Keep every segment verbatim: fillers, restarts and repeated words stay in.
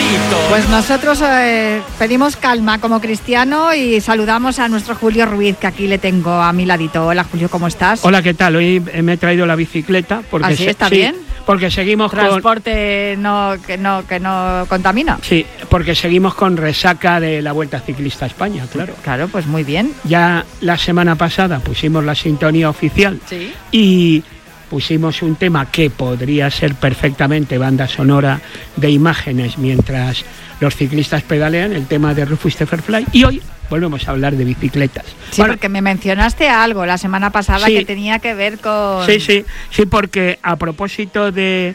Miladito. Pues nosotros eh, pedimos calma como cristiano y saludamos a nuestro Julio Ruiz, que aquí le tengo a mi ladito. Hola Julio, ¿cómo estás? Hola, ¿qué tal? Hoy me he traído la bicicleta porque ¿Ah, sí? se, ¿Está sí, bien? Porque seguimos Transporte con no, que no que no contamina. Sí, porque seguimos con resaca de la Vuelta Ciclista a España, claro. Claro, pues muy bien. Ya la semana pasada pusimos la sintonía oficial. Sí. Y pusimos un tema que podría ser perfectamente banda sonora de imágenes mientras los ciclistas pedalean, el tema de Rufus Fly, y hoy volvemos a hablar de bicicletas. Sí, bueno, porque me mencionaste algo la semana pasada sí, que tenía que ver con... Sí, sí, sí, porque a propósito de,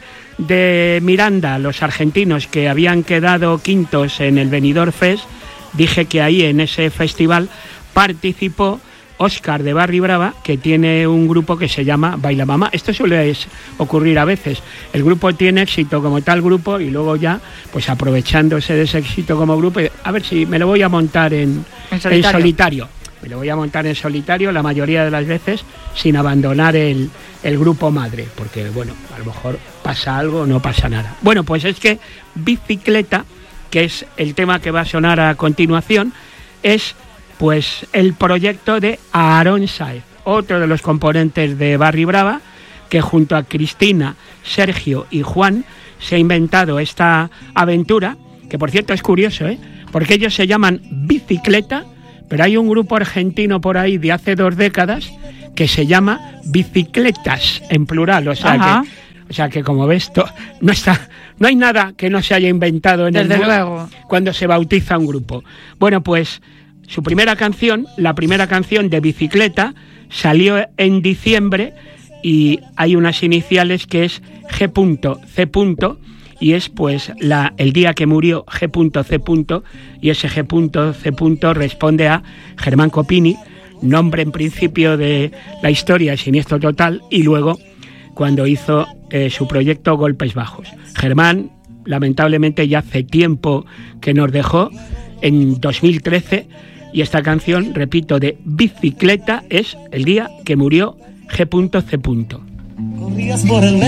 de Miranda, los argentinos que habían quedado quintos en el Benidorm Fest, dije que ahí en ese festival participó Óscar de Barri Brava, que tiene un grupo que se llama Baila Mamá. Esto suele ocurrir a veces. El grupo tiene éxito como tal grupo y luego ya, pues aprovechándose de ese éxito como grupo, a ver si me lo voy a montar en, ¿En solitario? en solitario. Me lo voy a montar en solitario la mayoría de las veces sin abandonar el, el grupo madre, porque bueno, a lo mejor pasa algo o no pasa nada. Bueno, pues es que Bicicleta, que es el tema que va a sonar a continuación, es pues el proyecto de Aarón Sáez, otro de los componentes de Barri Brava, que junto a Cristina, Sergio y Juan se ha inventado esta aventura, que por cierto es curioso, ¿eh? Porque ellos se llaman Bicicleta, pero hay un grupo argentino por ahí de hace dos décadas que se llama Bicicletas, en plural, o sea Ajá. que... O sea que, como ves, to, no está, no hay nada que no se haya inventado en Desde el mundo luego. cuando se bautiza un grupo. Bueno, pues su primera canción, la primera canción de Bicicleta, salió en diciembre y hay unas iniciales que es G C. Y es pues la, el día que murió G C. Y ese G C responde a Germán Copini, nombre en principio de la historia Siniestro Total, y luego cuando hizo eh, su proyecto Golpes Bajos. Germán, lamentablemente, ya hace tiempo que nos dejó, en dos mil trece, y esta canción, repito, de Bicicleta es el día que murió G C.